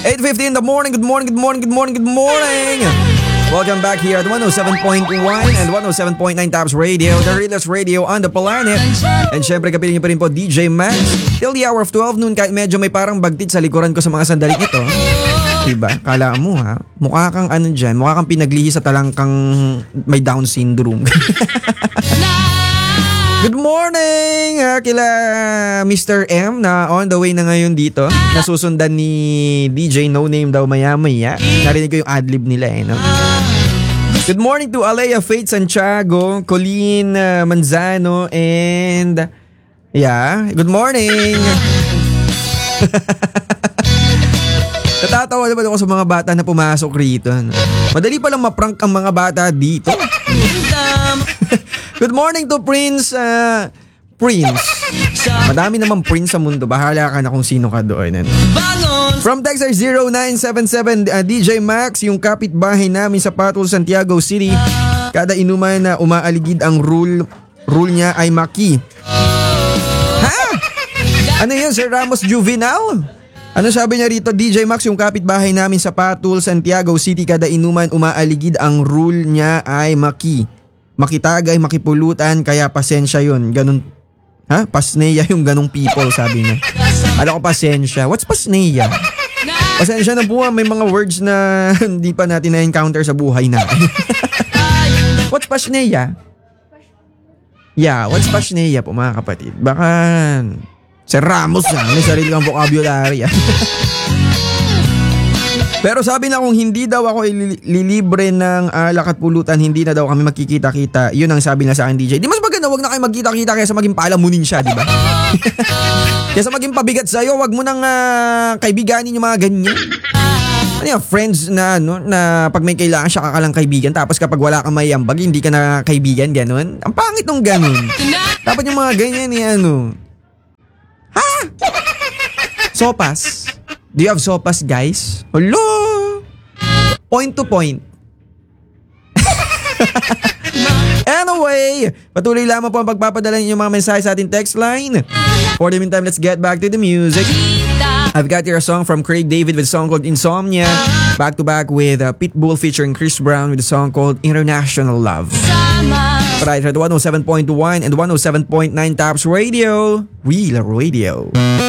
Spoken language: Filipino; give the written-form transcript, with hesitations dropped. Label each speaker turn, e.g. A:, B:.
A: 8:50 in the morning. Good morning, good morning, good morning, good morning. Welcome back here at 107.1 and 107.9 Tops Radio, the realest radio on the planet. And syempre kapiling niyo pa rin po DJ Max. Till the hour of 12 noon, kahit medyo may parang bagtit sa likuran ko sa mga sandaling ito. Diba? Kala mo ha, mukha kang ano dyan, mukha kang pinaglihi sa talangkang may Down syndrome. Good morning kila Mr. M na on the way na ngayon dito. Nasusundan ni DJ No Name daw maya-maya. Narinig ko yung adlib nila no? Good morning to Alea Faith Santiago, Colleen Manzano, and good morning. Natatawa naman ako sa mga bata na pumasok rito. Madali palang maprank ang mga bata dito. Good morning to Prince. Madami naman Prince sa mundo. Bahala ka na kung sino ka doon. From Texas 0977 DJ Max, yung kapitbahay namin sa Patol, Santiago City, kada inuman na umaaligid ang rule niya ay maki. Ha? Ano yun, Sir Ramos Juvenal? Ano sabi niya rito? DJ Max, yung kapitbahay namin sa Patol, Santiago City, kada inuman umaaligid ang rule niya ay maki. Makitagay, makipulutan, kaya pasensya yun. Ganun. Ha? Pasneya yung ganong people, sabi niya. Alam ko pasensya. What's pasneya? Pasensya na po, may mga words na hindi pa natin na-encounter sa buhay natin. What's pasneya? Yeah, what's pasneya po mga kapatid? Baka Sir Ramos na, may sarili kang vocabulary. Pero sabi na kung hindi daw ako ililibre ng alak at pulutan, hindi na daw kami magkikita-kita. Yun ang sabi na sa akin, DJ. Di mas maganda, wag na kayo magkita-kita kaysa maging palamunin siya, di ba? Kaysa maging pabigat sa'yo, wag mo nang kaibiganin yung mga ganyan. Ano yung friends na, na pag may kailangan siya kakalang kaibigan, tapos kapag wala kang may ambag, hindi ka na kaibigan, ganun. Ang pangit nung ganun. Dapat yung mga ganyan Ha? Sopas? Do you have sopas, guys? Hello! Point to point. Anyway, patuloy lamang po ang pagpapadala niyo mga mensahe sa ating text line. For the meantime, let's get back to the music. I've got here a song from Craig David with a song called Insomnia. Back to back with Pitbull featuring Chris Brown with a song called International Love. Right at 107.1 and 107.9 Tops Radio. Real Radio.